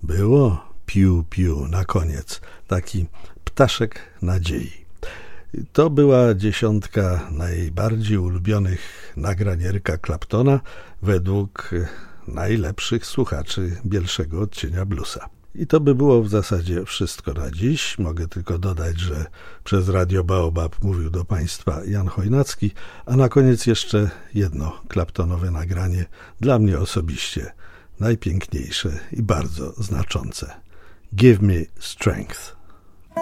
było piu piu na koniec, taki ptaszek nadziei. To była 10 najbardziej ulubionych nagrań Erica Claptona według najlepszych słuchaczy Bielszego Odcienia Bluesa. I to by było w zasadzie wszystko na dziś. Mogę tylko dodać, że przez Radio Baobab mówił do Państwa Jan Chojnacki, a na koniec jeszcze jedno Claptonowe nagranie, dla mnie osobiście najpiękniejsze i bardzo znaczące. Give me strength.